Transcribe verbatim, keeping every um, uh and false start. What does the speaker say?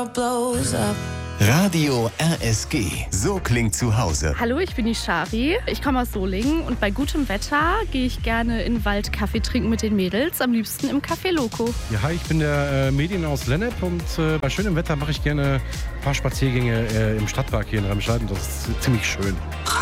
Radio R S G. So klingt zu Hause. Hallo, ich bin die Shari. Ich komme aus Solingen und bei gutem Wetter gehe ich gerne in den Wald Kaffee trinken mit den Mädels, am liebsten im Café Loco. Ja, hi, ich bin der äh, Medien aus Lennep und äh, bei schönem Wetter mache ich gerne ein paar Spaziergänge äh, im Stadtpark hier in Remscheid und das ist ziemlich schön.